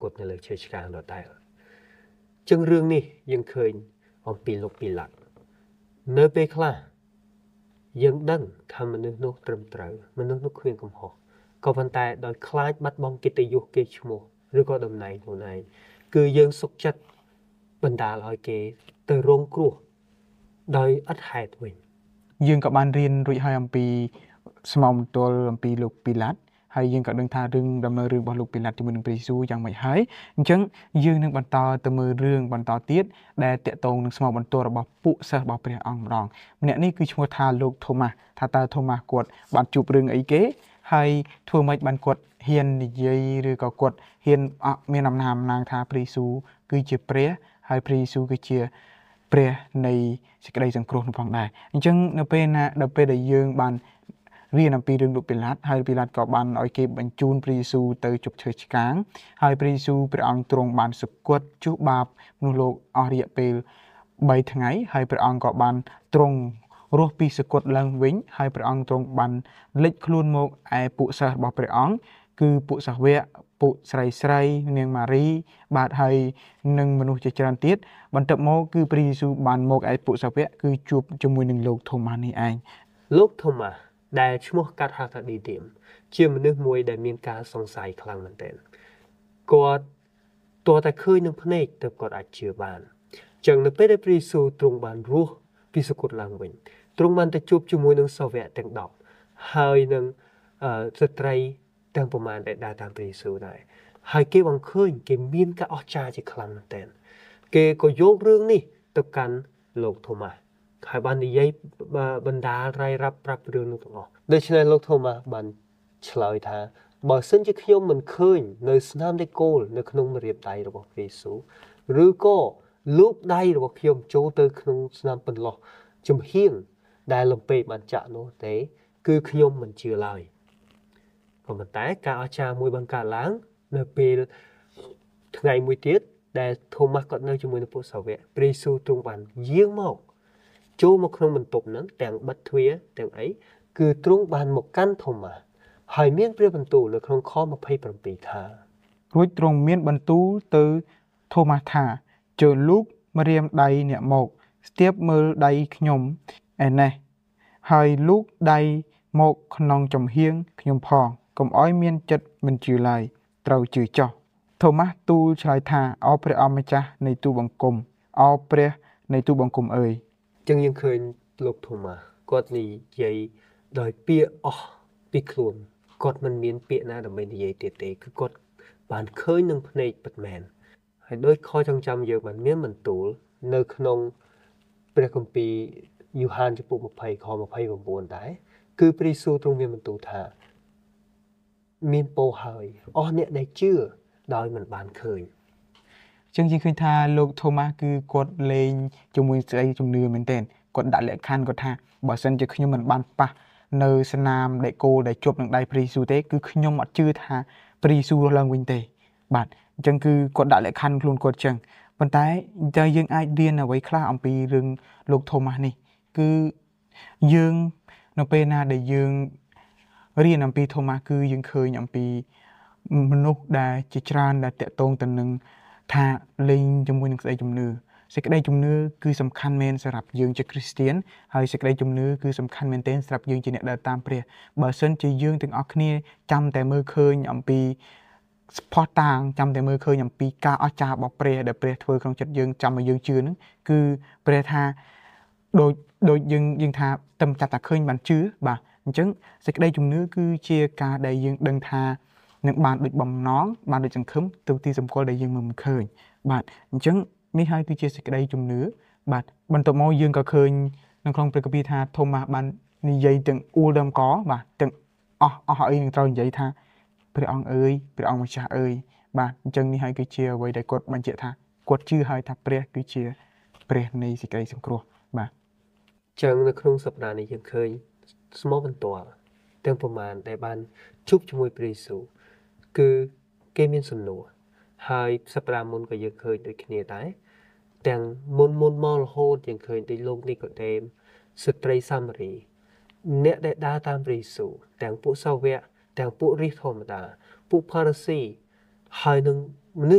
ดในเลยเชื่อชการเราได้จึงเรื่องนี้ยังเคยอมปีลกปีหลักเนื้อเปคลายังดังทำมนุษย์นกตรมตรมนุษย์นกเคลื่อนกำหอกก็พันแต่โดยคล้ายบัดบองกิตยุเกชโมหรือก็ดำไหนตัวไหนคือยังสุกจัดบรรดาลอยเกเตอรงกลัวโดยอัดหายตัวเองយើងក៏បានរៀនរួចហើយអំពីស្មោមទល់អំពីលោកពីឡាត់ហើយយើងក៏ដឹងថារឿងដំណើររឿងរបស់លោកពីឡាត់ជាមួយនឹងព្រះយេស៊ូវយ៉ាងម៉េចហើយអញ្ចឹងយើងនឹងបន្តទៅមើលរឿងបន្តទៀតដែលតាក់ទងនឹងស្មោមបន្ទាល់របស់ពួកសិស្សរបស់ព្រះអង្គម្ដងម្នាក់នេះគឺឈ្មោះថាលោកថូម៉ាស់ថាតើថូម៉ាស់គាត់បានជួបរឿងអីគេហើយធ្វើម៉េចបានគាត់ហ៊ាននិយាយឬក៏គាត់ហ៊ានមានអំណាចថាព្រះយេស៊ូវគឺជាព្រះហើយព្រះយេស៊ូវគឺជាព្រះនៃសេចក្តីសង្គ្រោះនោះផងដែរអញ្ចឹងនៅពេលដែលយើងបានរៀនអំពីរឿងលោកពីឡាតហើយពីឡាតក៏បានឲ្យគេបញ្ជូនព្រះយេស៊ូវទៅជប់ឈើឆ្កាងហើយព្រះយេស៊ូវព្រះអង្គទ្រង់បានសុគតជួសបាបមនុស្សលោកអស់រយៈពេល3ថ្ងៃហើយព្រះអង្គក៏បានទ្រង់រស់ពីសុគតឡើងវិញហើយព្រះអង្គទ្រង់បានលេចខ្លួនមកឯពួកសិស្សរបស់ព្រះអង្គគឺពួកសាវកពួកស្រីនាងម៉ារីបាទហើយនឹងមនុស្សជាច្រើនទៀតបន្ទាប់មកគឺព្រះយេស៊ូវបានមកឯពួកសាវកគឺជួបជាមួយនឹងលោកថូម៉ាស់នេះឯងលោកថូម៉ាស់ដែលឈ្មោះកាត់ហៅថាឌីឌៀមជាមនុស្សមួយដែលមានការសង្ស័យខ្លាំងមែនទែនគាត់ទោះតែឃើញនឹងភ្នែកទើបគាត់អាចជឿបានចឹងនៅពេលដែលព្រះយេស៊ូវទ្រង់បានរស់ពីសុគតឡើងវិញទ្រង់បានទៅជួបជាមួយនឹងសាវកទាំង10ហើយនឹងស្ត្រីទាំងប្រមាណដែលដើរតាមព្រះយេស៊ូវដែរហើយគេបានឃើញគេមានការអស្ចារ្យជាខ្លាំងមែនទែនគេក៏យករឿងនេះទៅកាន់លោកថូម៉ាស់ហើយបាននិយាយបណ្ដាលរ៉ាយរាប់ប្រាប់រឿងនោះទាំងអស់ដូច្នេះលោកថូម៉ាស់បានឆ្លើយថាបើសិនជាខ្ញុំមិនឃើញនៅស្នាមដៃគោលនៅក្នុងម្រាមដៃរបស់ព្រះយេស៊ូវឬក៏លោកដៃរបស់ខ្ញុំចូលទៅក្នុងស្នាមបន្លោះចំហៀងដែលលំពេបានចាក់នោះទេគឺខ្ញុំមិនជឿឡើយក៏ប៉ុន្តែការអស្ចារ្យមួយបានកើតឡើងនៅពេលថ្ងៃមួយទៀតដែលថូម៉ាស់គាត់នៅជាមួយនឹងពួកសាវកព្រះយេស៊ូវទ្រង់បានយាងមកចូលមកក្នុងបន្ទប់ហ្នឹងទាំងបិទទ្វារទាំងអីគឺទ្រង់បានមកកាន់ថូម៉ាស់ហើយមានព្រះបន្ទូលនៅក្នុងខ27ថារួចទ្រង់មានបន្ទូលទៅថូម៉ាស់ថាជើលូកម្រាមដៃអ្នកមកស្ទាបមើលដៃខ្ញុំឯនេះហើយលូកដៃមកក្នុងចំហៀងខ្ញុំផងកុំឲ្យមានចិត្តមិនជឿឡើយត្រូវជឿចោះថូម៉ាស់ទូលឆ្លើយថាអោព្រះអម្ចាស់នៃទូបង្គំអោព្រះនៃទូបង្គំអើយចឹងយើងឃើញលោកថូម៉ាស់គាត់និយាយដោយពាក្យអស់ពីខ្លួនគាត់មិនមានពាក្យណាដើម្បីនិយាយទៀតទេគឺគាត់បានឃើញនឹងភ្នែកពិតមែនហើយដោយខចងចាំយើងបានមានបន្ទូលនៅក្នុងព្រះគម្ពីរយូហានចំពុក20ខ29ដែរគឺព្រះយេស៊ូវទ្រង់មានបន្ទូលថាមានពរហើយអស់អ្នកដែលជឿដោយមិនបានឃើញចឹងយើងឃើញថាលោកថូម៉ាស់គឺគាត់លេងជាមួយស្អីជំនឿមែនទែនគាត់ដាក់លក្ខខណ្ឌគាត់ថាបើសិនជាខ្ញុំមិនបានប៉ះនៅស្នាមដៃគោលដែលជាប់នឹងដៃព្រះយេស៊ូវទេគឺខ្ញុំអត់ជឿថាព្រះយេស៊ូវរស់ឡើងវិញទេបាទអញ្ចឹងគឺគាត់ដាក់លក្ខខណ្ឌខ្លួនគាត់ចឹងប៉ុន្តែតើយើងអាចរៀនអ្វីខ្លះអំពីរឿងលោកថូម៉ាស់នេះគឺយើងនៅពេលណាដែលយើងរៀនអំពីថូម៉ាស់គឺយើងឃើញអំពីមនុស្សដែលជាច្រើនដែលតាក់ទងទៅនឹងថាលេងជាមួយនឹងសេចក្តីជំនឿសេចក្តីជំនឿគឺសំខាន់មែនសម្រាប់យើងជាគ្រីស្ទានហើយសេចក្តីជំនឿគឺសំខាន់មែនទែនសម្រាប់យើងជាអ្នកដើរតាមព្រះបើសិនជាយើងទាំងអស់គ្នាចាំតែមើលឃើញអំពីផុសតាងចាំតែមើលឃើញអំពីការអស្ចារ្យរបស់ព្រះដែលព្រះធ្វើក្នុងចិត្តយើងចាំឲ្យយើងជឿហ្នឹងគឺព្រះថាដូចយើងថាតែចាប់តែឃើញបានជឿបាទអញ្ចឹងសេចក្តីជំនឿគឺជាការដែលយើងដឹងថានឹងបានដូចបំណងបានដូចសង្ឃឹមទៅទីសម្គាល់ដែលយើងមិនឃើញបាទអញ្ចឹងនេះហើយគឺជាសេចក្តីជំនឿបាទបន្ទាប់មកយើងក៏ឃើញនៅក្នុងព្រះគម្ពីរថាថូម៉ាស់បាននិយាយទាំងអ៊ូលដើមកបាទទាំងអស់អីនឹងត្រូវនិយាយថាព្រះអង្គអើយព្រះអង្គម្ចាស់អើយបាទអញ្ចឹងនេះហើយគឺជាអ្វីដែលគាត់បញ្ជាក់ថាគាត់ជឿហើយថាព្រះគឺជាព្រះនៃសេចក្តីសង្គ្រោះបាទចឹងនៅក្នុងសប្តាហ៍នេះយើងឃើញស្មោះបន្ទាល់ទាំងប្រមាណដែលបានជួបជាមួយព្រះយេស៊ូវគឺគេមានសំណួរហើយសប្តាហ៍មុនក៏យើងឃើញដូចគ្នាដែរទាំងមុនមករហូតយើងឃើញដូចលោកនីកូដេមស្ត្រីសាមារីអ្នកដែលដើរតាមព្រះយេស៊ូវទាំងពួកសាវកទាំងពួករាជធម្មតាពួកផារីស៊ីហើយនឹង